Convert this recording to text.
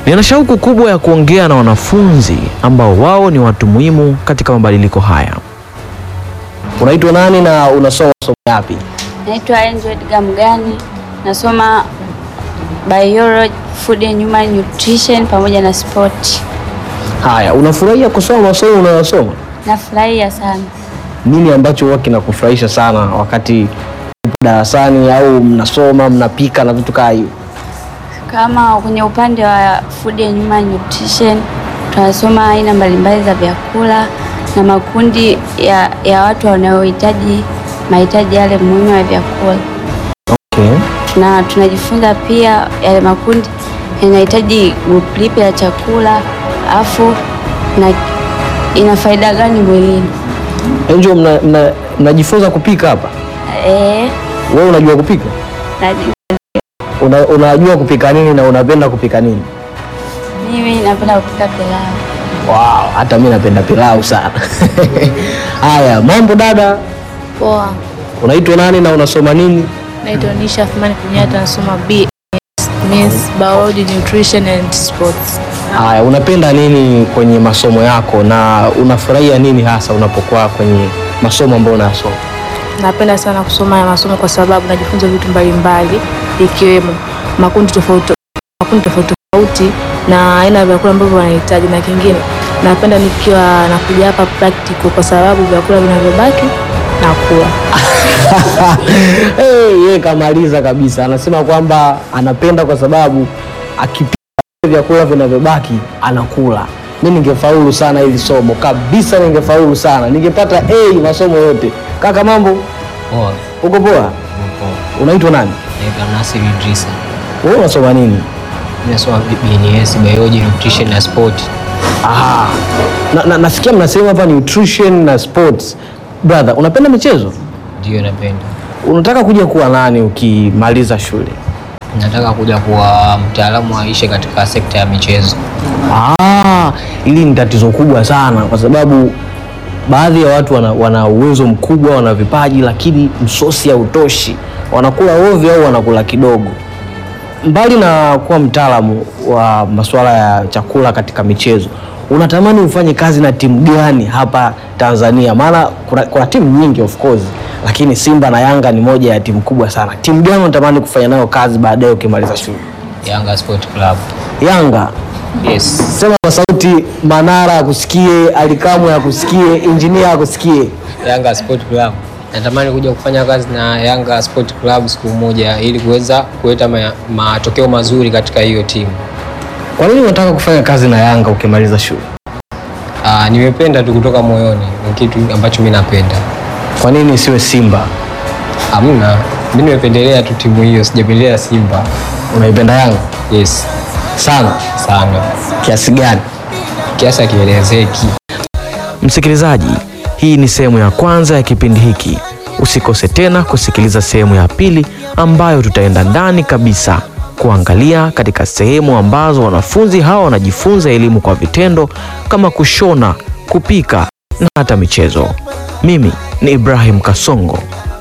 Nina shauku kubwa ya kuongea na wanafunzi ambao wao ni watu muhimu katika mabadiliko haya. Unaitwa nani na unasoma somo yapi? Naitwa Angel Edgar Mgani, nasoma biology, food and human nutrition pamoja na sport. Haya, unafurahia kusoma masomo unayosoma? Nafurahia sana. Nini ambacho huwa kinakufurahisha sana wakati upo darasani au mnasoma, mnapika na vitu kama hivyo? Kama kwenye upande wa food and human nutrition, tunasoma aina mbalimbali za vyakula na makundi ya watu wanaohitaji mahitaji yale muhimu ya vyakula. Okay. Na tunajifunza pia yale makundi yanahitaji group lipi la chakula, afu na ina faida gani mwilini. Angel, mnajifunza kupika hapa? Wewe unajua kupika? Unajua kupika nini na unapenda kupika nini? Mimi napenda kupika pilau. Wow, hata mimi napenda pilau sana. Haya, mambo dada? Poa. Unaitwa nani na unasoma nini? Naitwa Nisha Athmani Kunyata, nasoma BS Biology, Nutrition and Sports. Haya, unapenda nini kwenye masomo yako na unafurahia nini hasa unapokuwa kwenye masomo ambayo unayasoma? Napenda sana kusoma ya masomo kwa sababu najifunza vitu mbalimbali ikiwemo makundi tofauti na aina ya vyakula ambavyo wanahitaji, na kingine napenda nikiwa nakuja hapa practical kwa sababu vyakula vinavyobaki nakula. Yeye kamaliza kabisa. Anasema kwamba anapenda kwa sababu akipika vyakula vinavyobaki anakula. Mimi ningefaulu sana hili somo kabisa, ningefaulu sana, ningepata A masomo yote. Kaka, mambo? Poa. Uko poa? Poa. Unaitwa nani? Naitwa Nasir Idrisa. Wewe unasoma nini? Nasoma BNS Biology, Nutrition na Sport. Aha. Nasikia mnasema hapa nutrition na sports. Brother, unapenda michezo? Ndio, napenda. Unataka kuja kuwa nani ukimaliza shule? Nataka kuja kuwa mtaalamu wa lishe katika sekta ya michezo. Hili ni tatizo kubwa sana kwa sababu baadhi ya watu wana uwezo mkubwa, wana vipaji, lakini msosi hautoshi. Wanakula ovyo au wanakula kidogo. Mbali na kuwa mtaalamu wa masuala ya chakula katika michezo, unatamani ufanye kazi na timu gani hapa Tanzania? Maana kuna timu nyingi of course, lakini Simba na Yanga ni moja ya timu kubwa sana. Timu gani unatamani kufanya nayo kazi baadaye ukimaliza shule? Yanga Sport Club. Yanga? Yes. Sema kwa sauti, Manara akusikie, Alikamwe akusikie, Engineer akusikie. Yanga Sport Club. Natamani kuja kufanya kazi na Yanga Sport Club siku moja ili kuweza kuleta matokeo mazuri katika hiyo timu. Kwa nini unataka kufanya kazi na Yanga ukimaliza shule? Nimependa tu kutoka moyoni, ni kitu ambacho mimi napenda. Kwa nini siwe Simba? Hamna, mimi nimependelea tu timu hiyo, sijapendelea Simba. Unaipenda Yanga? Yes. Sana? Sana. Kiasi gani? Kiasi kielezeki. Msikilizaji, hii ni sehemu ya kwanza ya kipindi hiki. Usikose tena kusikiliza sehemu ya pili ambayo tutaenda ndani kabisa kuangalia katika sehemu ambazo wanafunzi hawa wanajifunza elimu kwa vitendo kama kushona, kupika na hata michezo. Mimi ni Ibrahim Kasongo.